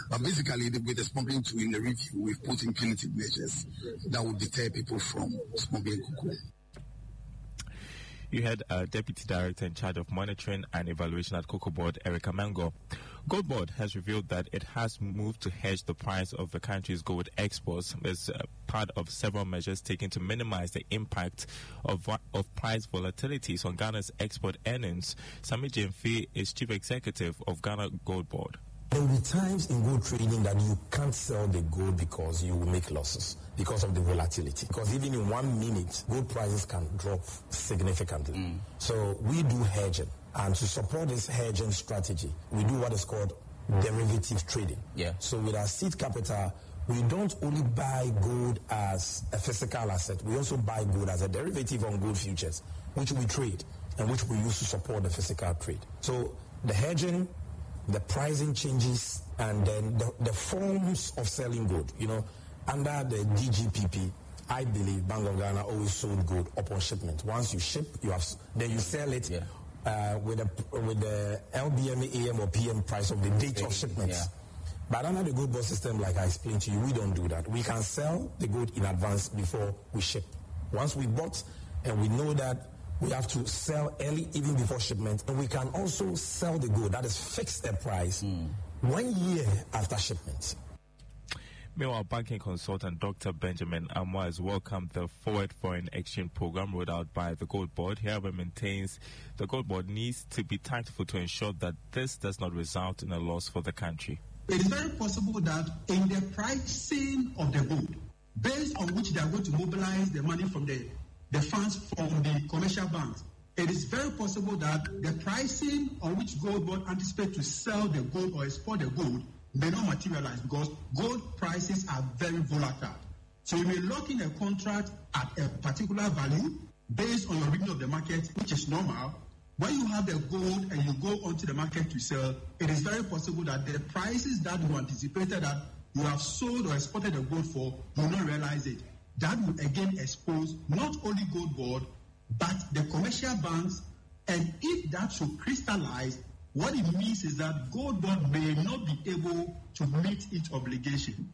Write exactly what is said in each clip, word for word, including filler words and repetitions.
But basically, with the smuggling tool in the review, we've put in punitive measures that will deter people from smuggling cocoa. You had a Deputy Director in charge of monitoring and evaluation at Cocoa Board, Erica Mango. Gold Board has revealed that it has moved to hedge the price of the country's gold exports as uh, part of several measures taken to minimize the impact of of price volatilities on Ghana's export earnings. Sami Jemfi is Chief Executive of Ghana Gold Board. There will be times in gold trading that you can't sell the gold because you will make losses because of the volatility. Because even in one minute, gold prices can drop significantly. Mm. So we do hedging. And to support this hedging strategy, we do what is called derivative trading. Yeah. So with our seed capital, we don't only buy gold as a physical asset. We also buy gold as a derivative on gold futures, which we trade and which we use to support the physical trade. So the hedging, the pricing changes, and then the, the forms of selling gold. You know, under the D G P P, I believe Bank of Ghana always sold gold upon shipment. Once you ship, you have then you sell it yeah. uh, with a with the L B M A M or P M price of the date of shipment. Yeah. But under the gold board system, like I explained to you, we don't do that. We can sell the gold in advance before we ship. Once we bought and we know that we have to sell early, even before shipment. And we can also sell the gold, that is fixed the price, mm. one year after shipment. Meanwhile, banking consultant Doctor Benjamin Amwa has welcomed the Forward Foreign Exchange Program rolled out by the Gold Board. He, however, maintains the Gold Board needs to be tactful to ensure that this does not result in a loss for the country. It is very possible that in the pricing of the gold, based on which they are going to mobilize the money from the the funds from the commercial banks, it is very possible that the pricing on which Gold Board anticipates to sell the gold or export the gold may not materialize because gold prices are very volatile. So you may lock in a contract at a particular value based on your reading of the market, which is normal. When you have the gold and you go onto the market to sell, it is very possible that the prices that you anticipated that you have sold or exported the gold for, you will not realize it. That will again expose not only Gold Board, but the commercial banks. And if that should crystallize, what it means is that Gold Board may not be able to meet its obligation.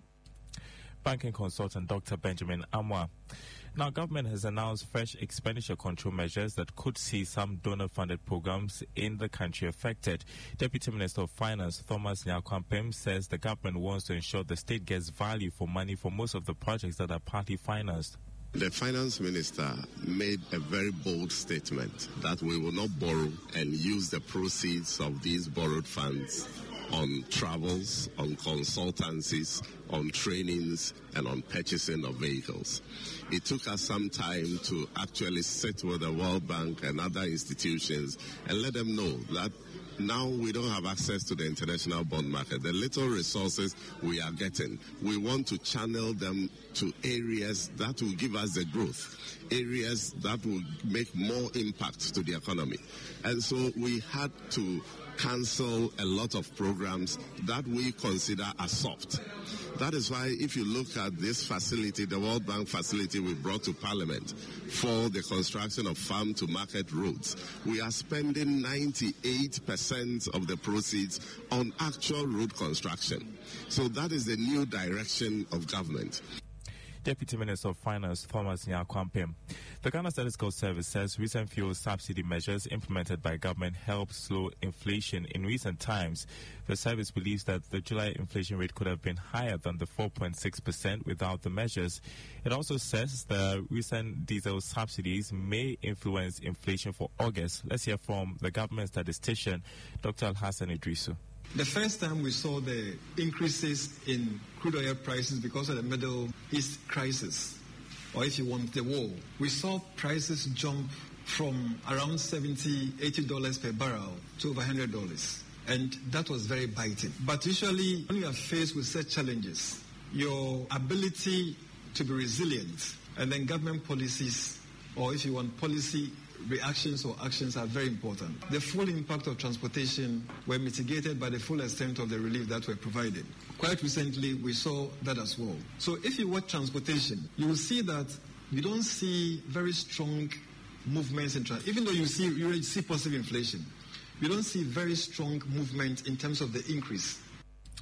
Banking consultant Doctor Benjamin Amwa. Now, government has announced fresh expenditure control measures that could see some donor-funded programs in the country affected. Deputy Minister of Finance Thomas Nyakwapem says the government wants to ensure the state gets value for money for most of the projects that are partly financed. The finance minister made a very bold statement that we will not borrow and use the proceeds of these borrowed funds on travels, on consultancies, on trainings, and on purchasing of vehicles. It took us some time to actually sit with the World Bank and other institutions and let them know that now we don't have access to the international bond market. The little resources we are getting, we want to channel them to areas that will give us the growth, areas that will make more impact to the economy. And so we had to cancel a lot of programs that we consider as soft. That is why if you look at this facility, the World Bank facility we brought to Parliament for the construction of farm to market roads, we are spending ninety-eight percent of the proceeds on actual road construction. So that is the new direction of government. Deputy Minister of Finance Thomas Nyakwapem. The Ghana Statistical Service says recent fuel subsidy measures implemented by government helped slow inflation in recent times. The service believes that the July inflation rate could have been higher than the four point six percent without the measures. It also says the recent diesel subsidies may influence inflation for August. Let's hear from the government statistician, Doctor Al-Hassan Idrisu. The first time we saw the increases in crude oil prices because of the Middle East crisis, or if you want, the war, we saw prices jump from around seventy dollars, eighty dollars per barrel to over one hundred dollars. And that was very biting. But usually, when you are faced with such challenges, your ability to be resilient and then government policies, or if you want, policy reactions or actions are very important. The full impact of transportation were mitigated by the full extent of the relief that were provided. Quite recently, we saw that as well. So if you watch transportation, you will see that you don't see very strong movements in transportation. Even though you see, you see positive inflation, you don't see very strong movement in terms of the increase.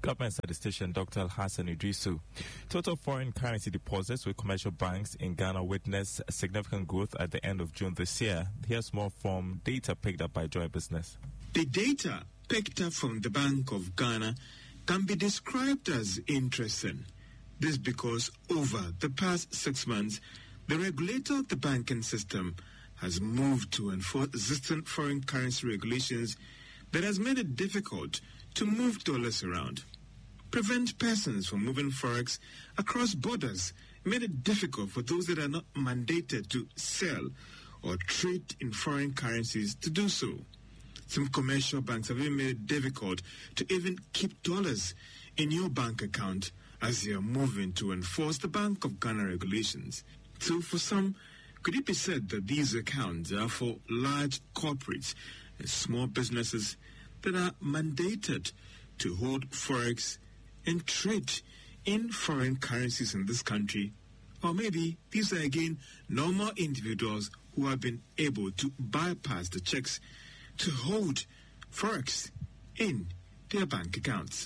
Government Statistician Doctor Hassan Idrisu. Total foreign currency deposits with commercial banks in Ghana witnessed significant growth at the end of June this year. Here's more from data picked up by Joy Business. The data picked up from the Bank of Ghana can be described as interesting. This because over the past six months, the regulator of the banking system has moved to enforce existing foreign currency regulations that has made it difficult to move dollars around. Prevent persons from moving forex across borders made it difficult for those that are not mandated to sell or trade in foreign currencies to do so. Some commercial banks have even made it difficult to even keep dollars in your bank account as they are moving to enforce the Bank of Ghana regulations. So for some, could it be said that these accounts are for large corporates and small businesses that are mandated to hold forex and trade in foreign currencies in this country? Or maybe these are again normal individuals who have been able to bypass the checks to hold forex in their bank accounts.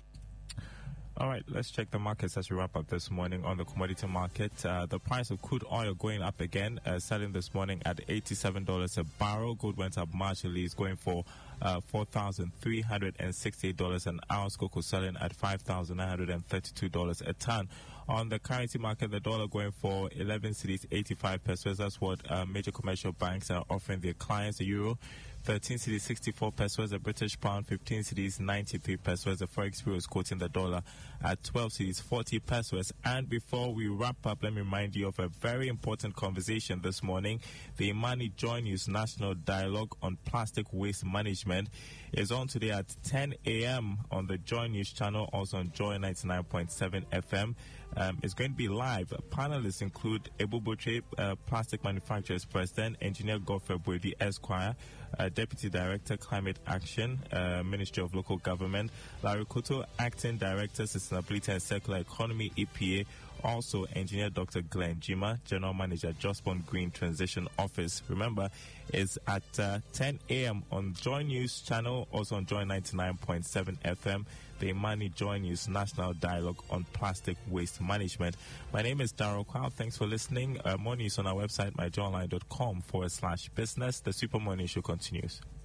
All right, let's check the markets as we wrap up this morning. On the commodity market, uh, the price of crude oil going up again, uh, selling this morning at eighty-seven dollars a barrel. Gold went up marginally, is going for uh, four thousand three hundred sixty-eight dollars an ounce. Cocoa selling at five thousand nine hundred thirty-two dollars a ton. On the currency market, the dollar going for eleven cedis eighty-five pesos. That's what uh, major commercial banks are offering their clients. The euro, thirteen cedis sixty-four pesos. The British pound, fifteen cedis ninety-three pesos. The Forex Bureau is quoting the dollar at twelve cedis forty pesos. And before we wrap up, let me remind you of a very important conversation this morning. The Imani Joy News National Dialogue on Plastic Waste Management is on today at ten a.m. on the Joy News channel, also on Joy ninety-nine point seven F M. Um, it's going to be live. Panelists include Ebu Botre, uh, Plastic Manufacturers President, Engineer Godfrey Boedi Esquire, uh, Deputy Director, Climate Action, uh, Ministry of Local Government, Larry Koto, Acting Director, Sustainability and Circular Economy, E P A, also Engineer Doctor Glenn Jima, General Manager, Jospon Green Transition Office. Remember, it's at uh, ten a.m. on Joy News channel, also on Joy ninety-nine point seven F M. The Imani Joy News National Dialogue on Plastic Waste Management. My name is Darryl Kwao. Thanks for listening. Uh, more news on our website, myjoyonline dot com forward slash business. The Super Morning Show continues.